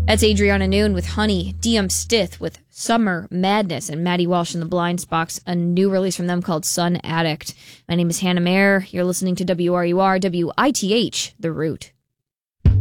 That's Adriana Noon with Honey, DM Stith with Summer Madness, and Maddie Walsh in the Blinds Box, a new release from them called Sun Addict. My name is Hannah Mayer. You're listening to WRUR, WITH, The Root.